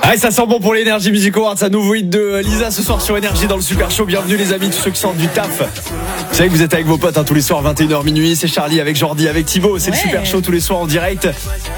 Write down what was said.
Ah, ça sent bon pour l'Energy Music Awards, un nouveau hit de Lisa ce soir sur Énergie dans le Super Show. Bienvenue les amis, tous ceux qui sortent du taf. Vous savez que vous êtes avec vos potes tous les soirs 21h minuit. C'est Charlie avec Jordi, avec Thibaut. C'est le Super Show tous les soirs en direct.